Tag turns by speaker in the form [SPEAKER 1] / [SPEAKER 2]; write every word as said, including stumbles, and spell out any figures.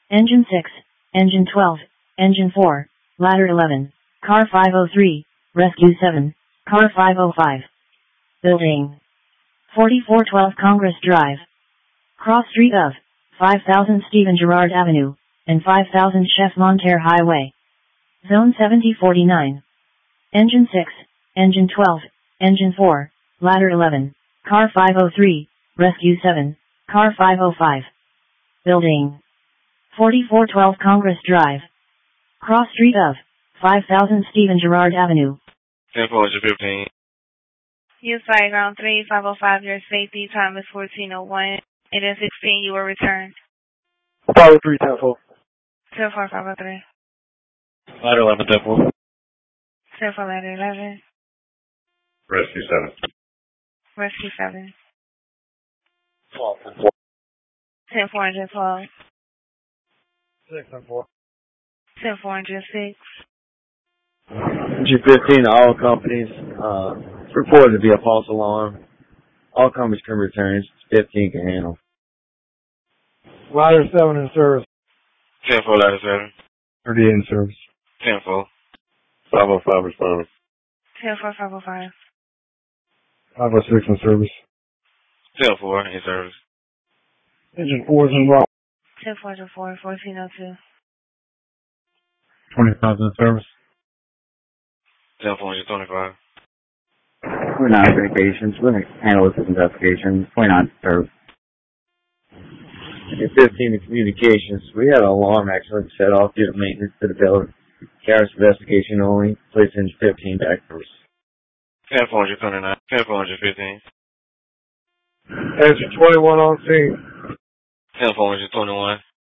[SPEAKER 1] Engine six, Engine twelve, Engine four, Ladder eleven, Car five oh three, Rescue seven, Car five oh five. Building. forty-four twelve Congress Drive. Cross street of five thousand Stephen Girard Avenue, and five thousand Chef Monterre Highway. Zone seventy forty-nine. Engine six, Engine twelve, Engine four, Ladder eleven, Car five oh three, Rescue seven, Car five oh five. Building. forty-four twelve Congress Drive. Cross street of five thousand Stephen Girard Avenue.
[SPEAKER 2] ten four fifteen.
[SPEAKER 3] Use flight ground three five oh five, your safety time is fourteen oh one. It is sixteen, you will return.
[SPEAKER 4] five oh three, ten four.
[SPEAKER 3] ten four, five oh three.
[SPEAKER 2] Ladder eleven, ten four.
[SPEAKER 3] ten four, ladder eleven.
[SPEAKER 2] Rescue seven.
[SPEAKER 3] Rescue seven.
[SPEAKER 4] twelve, ten four.
[SPEAKER 3] ten four hundred twelve.
[SPEAKER 4] six, ten four.
[SPEAKER 3] ten four hundred six.
[SPEAKER 5] G fifteen to all companies, uh, it's reported to be a false alarm. All companies can return, fifteen can handle.
[SPEAKER 4] Ladder seven in service.
[SPEAKER 2] ten four, ladder seven.
[SPEAKER 4] thirty-eight in service.
[SPEAKER 2] ten four. five oh five responding.
[SPEAKER 3] ten four, five oh five.
[SPEAKER 4] five oh six in service.
[SPEAKER 2] ten four in service.
[SPEAKER 4] Engine four is in rock.
[SPEAKER 3] ten four hundred four, fourteen oh two.
[SPEAKER 4] twenty-five in service.
[SPEAKER 2] ten four twenty-five.
[SPEAKER 5] We're not communications. We're going to handle this investigation. twenty-nine service. G fifteen in communications. We had an alarm accident set off due to maintenance to the building. Carriage investigation only. Please engine fifteen back first.
[SPEAKER 2] ten four twenty-nine. ten four fifteen.
[SPEAKER 4] Engine twenty-one on scene.
[SPEAKER 2] ten four twenty-one.